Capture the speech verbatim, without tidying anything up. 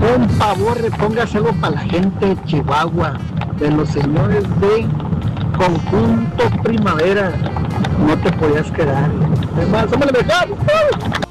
Con favor, repóngaselo para la gente de Chihuahua, de los señores de Conjunto Primavera. No te podías quedar. Además, somos el mejor.